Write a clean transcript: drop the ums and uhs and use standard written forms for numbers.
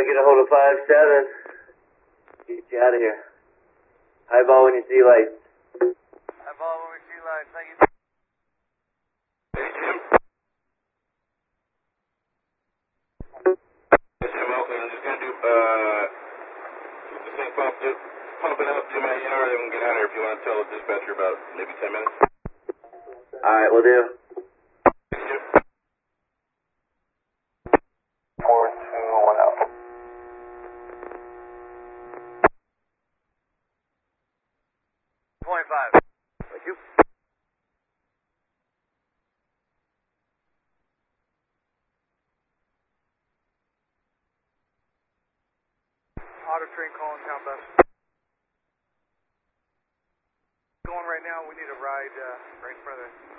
get a hold of 5-7. Get you out of here. Highball when you see lights. Highball when we see lights. Thank you. Hey, Jim. Jim Oakland, I'm just going to do, keep the same pump, just pump it up to my ER, then we can get out of here if you want to tell the dispatcher about maybe 10 minutes. Alright, we'll do. Thanks, Jim. 4, 2, 1 out. Thank you. Auto train calling town bus. Going right now. We need a ride right in front of the